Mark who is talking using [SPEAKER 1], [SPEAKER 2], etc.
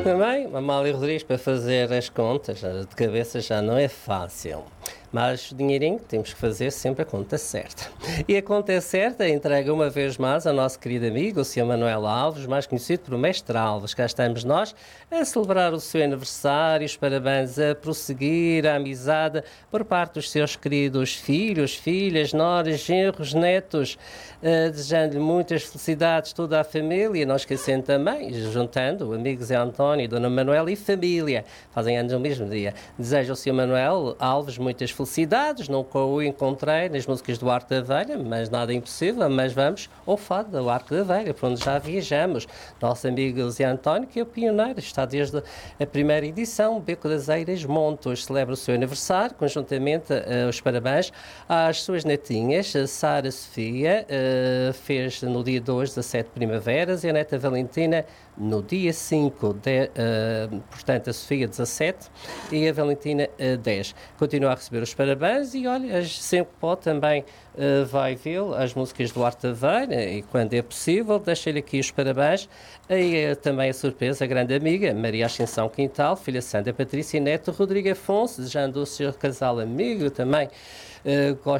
[SPEAKER 1] Também, Amália Rodrigues, para fazer as contas de cabeça já não é fácil. Mas o dinheirinho temos que fazer sempre a conta certa. E a conta é certa, entrega uma vez mais ao nosso querido amigo, o Sr. Manuel Alves, mais conhecido por Mestre Alves. Cá estamos nós a celebrar o seu aniversário, os parabéns a prosseguir, a amizade por parte dos seus queridos filhos, filhas, noras, genros, netos, desejando-lhe muitas felicidades, toda a família, não esquecendo também, juntando o amigo Zé António, Dona Manuela e família, fazem anos no mesmo dia. Desejo ao Sr. Manuel Alves muitas felicidades, nunca o encontrei nas músicas do Arco da Velha, mas nada impossível, mas vamos ao fado do Arco da Velha, por onde já viajamos. Nosso amigo Zé António, que é o pioneiro, está desde a primeira edição, Beco das Eiras Montos, celebra o seu aniversário, conjuntamente os parabéns às suas netinhas, a Sara Sofia, fez no dia 2, 17 primaveras, e a neta Valentina no dia 5, portanto a Sofia 17 e a Valentina 10. Continua a receber os parabéns e olha, sempre pode também vai vê-lo, as músicas do Arte da Velha, e quando é possível, deixa-lhe aqui os parabéns. E também a surpresa, a grande amiga, Maria Ascensão Quintal, filha Sandra Patrícia e neto Rodrigo Afonso, desejando o seu casal amigo também.